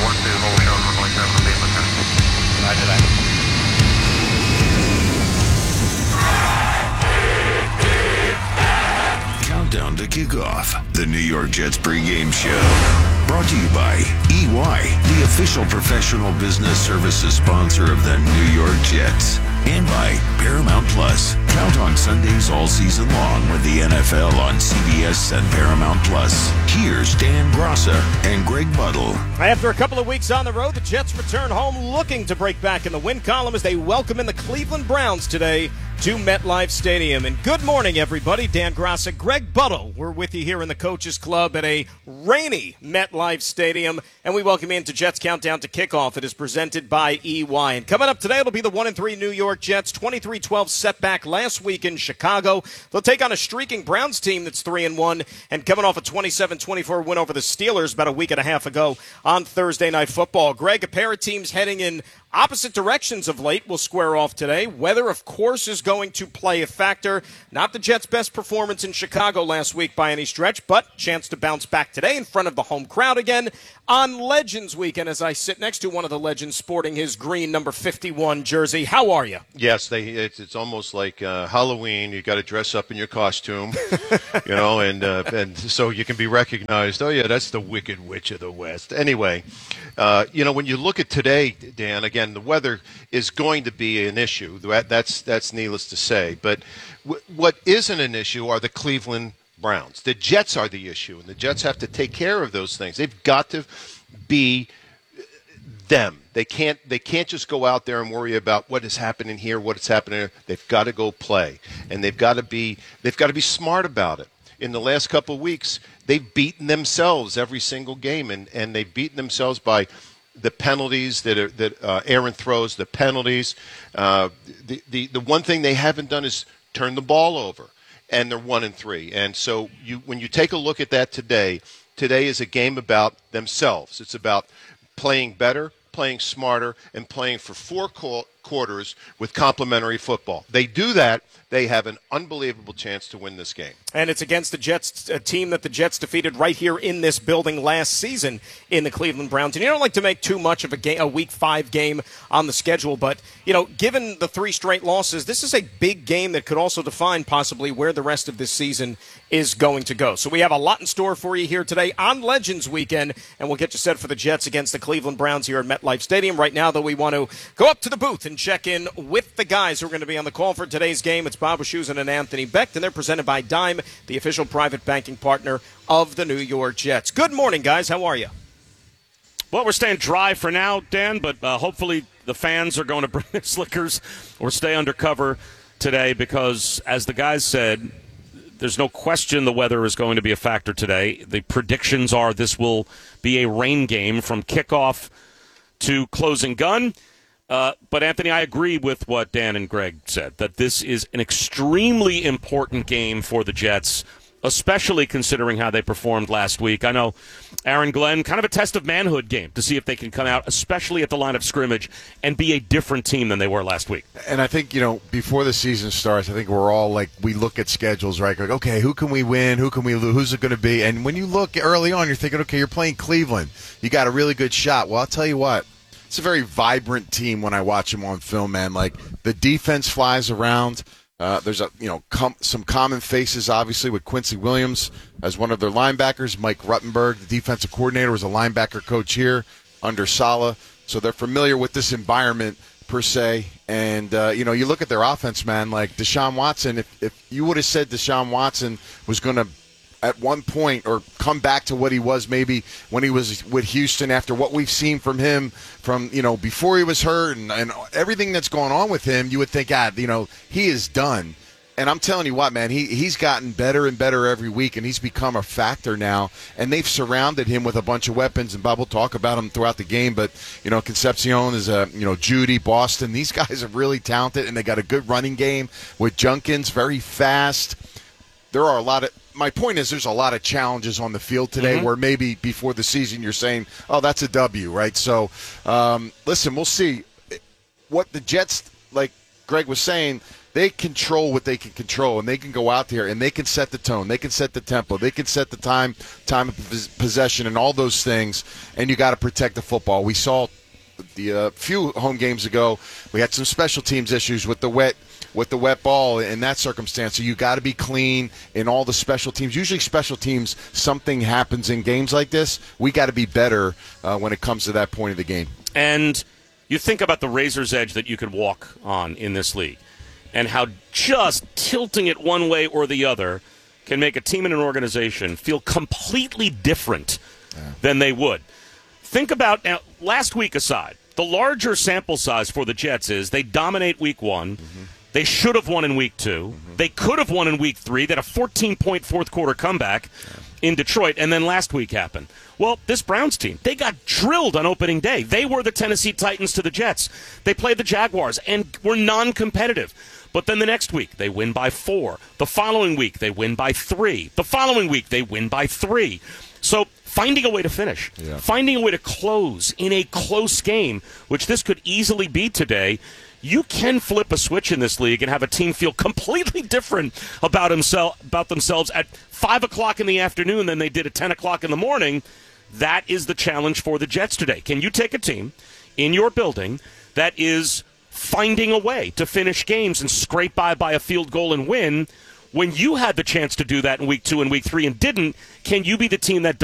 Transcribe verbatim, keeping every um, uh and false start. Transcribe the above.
one two, hold shot, one like seven, be lieutenant. Roger that. Countdown to kickoff, the New York Jets pregame show. Brought to you by E Y, the official professional business services sponsor of the New York Jets. And by Paramount Plus. Count on Sundays all season long with the N F L on C B S and Paramount Plus. Here's Dan Grassa and Greg Buttle. After a couple of weeks on the road, the Jets return home looking to break back in the win column as they welcome in the Cleveland Browns today to MetLife Stadium. And good morning, everybody. Dan Grassa, Greg Buttle. We're with you here in the Coaches Club at a rainy MetLife Stadium, and we welcome you into Jets Countdown to Kickoff. It is presented by E Y. And coming up today, it'll be the one and three New York Jets, twenty-three twelve setback last week in Chicago. They'll take on a streaking Browns team that's three and one, and coming off a twenty-seven twenty-four win over the Steelers about a week and a half ago on Thursday Night Football. Greg, a pair of teams heading in opposite directions of late will square off today. Weather, of course, is going to play a factor. Not the Jets' best performance in Chicago last week by any stretch, but chance to bounce back today in front of the home crowd again on Legends Weekend as I sit next to one of the legends sporting his green number fifty-one jersey. How are you? Yes, they, it's, it's almost like uh, Halloween. You got to dress up in your costume, you know, and uh, and so you can be recognized. Oh, yeah, that's the Wicked Witch of the West. Anyway, uh, you know, when you look at today, Dan, again, the weather is going to be an issue. That's that's needless to say. But w- what isn't an issue are the Cleveland Browns. The Jets are the issue, and the Jets have to take care of those things. They've got to be them. They can't they can't just go out there and worry about what is happening here, what is happening here. They've got to go play, and they've got to be they've got to be smart about it. In the last couple of weeks, they've beaten themselves every single game, and, and they've beaten themselves by the penalties that are, that uh, Aaron throws, the penalties. Uh, the, the the one thing they haven't done is turn the ball over, and they're one and three. And so you when you take a look at that today, today is a game about themselves. It's about playing better, playing smarter, and playing for four qu- quarters with complementary football. They do that, they have an unbelievable chance to win this game. And it's against the Jets, a team that the Jets defeated right here in this building last season in the Cleveland Browns. And you don't like to make too much of a, game, a week five game on the schedule, but, you know, given the three straight losses, this is a big game that could also define possibly where the rest of this season is going to go. So we have a lot in store for you here today on Legends Weekend, and we'll get you set for the Jets against the Cleveland Browns here at MetLife Stadium. Right now, though, we want to go up to the booth and check in with the guys who are going to be on the call for today's game. It's Bob Wischusen and Anthony Becht, and they're presented by Dime, the official private banking partner of the New York Jets. Good morning, guys. How are you? Well, we're staying dry for now, Dan, but uh, hopefully the fans are going to bring their slickers or stay under cover today because, as the guys said, there's no question the weather is going to be a factor today. The predictions are this will be a rain game from kickoff to closing gun. Uh, but, Anthony, I agree with what Dan and Greg said, that this is an extremely important game for the Jets, especially considering how they performed last week. I know Aaron Glenn, kind of a test of manhood game to see if they can come out, especially at the line of scrimmage, and be a different team than they were last week. And I think, you know, before the season starts, I think we're all like, we look at schedules, right? Like, okay, who can we win? Who can we lose? Who's it going to be? And when you look early on, you're thinking, okay, you're playing Cleveland. You got a really good shot. Well, I'll tell you what. It's a very vibrant team when I watch them on film, man. Like, the defense flies around. Uh, there's a you know com- some common faces, obviously, with Quincy Williams as one of their linebackers. Mike Ruttenberg, the defensive coordinator, was a linebacker coach here under Saleh. So they're familiar with this environment, per se. And, uh, you know, you look at their offense, man, like Deshaun Watson. If, if you would have said Deshaun Watson was going to, at one point, or come back to what he was maybe when he was with Houston after what we've seen from him from, you know, before he was hurt and, and everything that's going on with him, you would think, ah, you know, he is done. And I'm telling you what, man, he, he's gotten better and better every week, and he's become a factor now. And they've surrounded him with a bunch of weapons, and Bob will talk about him throughout the game. But, you know, Concepcion is a, you know, Judy, Boston. These guys are really talented, and they got a good running game with Junkins, very fast. There are a lot of – my point is there's a lot of challenges on the field today mm-hmm. where maybe before the season you're saying, oh, that's a W, right? So, um, listen, we'll see. What the Jets, like Greg was saying – they control what they can control, and they can go out there and they can set the tone, they can set the tempo, they can set the time, time of pos- possession, and all those things. And you got to protect the football. We saw the uh, few home games ago, we had some special teams issues with the wet. with the wet ball in that circumstance. So you got to be clean in all the special teams. Usually special teams, something happens in games like this. We got to be better uh, when it comes to that point of the game. And you think about the razor's edge that you could walk on in this league and how just tilting it one way or the other can make a team and an organization feel completely different yeah. than they would. Think about, now, last week aside, the larger sample size for the Jets is they dominate week one. Mm-hmm. They should have won in week two. Mm-hmm. They could have won in week three. They had a fourteen-point fourth-quarter comeback yeah. in Detroit, and then last week happened. Well, this Browns team, they got drilled on opening day. They were the Tennessee Titans to the Jets. They played the Jaguars and were non-competitive. But then the next week, they win by four. The following week, they win by three. The following week, they win by three. So finding a way to finish, yeah. finding a way to close in a close game, which this could easily be today, you can flip a switch in this league and have a team feel completely different about, himself, about themselves at five o'clock in the afternoon than they did at ten o'clock in the morning. That is the challenge for the Jets today. Can you take a team in your building that is finding a way to finish games and scrape by by a field goal and win when you had the chance to do that in week two and week three and didn't? Can you be the team that does